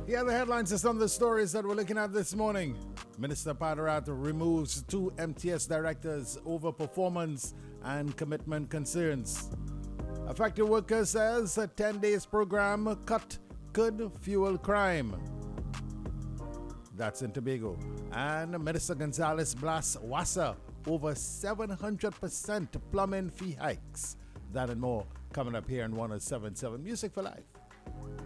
Here are the headlines of some of the stories that we're looking at this morning. Minister Paderat removes 2 MTS directors over performance and commitment concerns. Affected worker says a 10 days program cut could fuel crime. That's in Tobago. And Minister Gonzalez blasts WASA over 700% plumbing fee hikes. That and more coming up here in 107.7 Music for Life.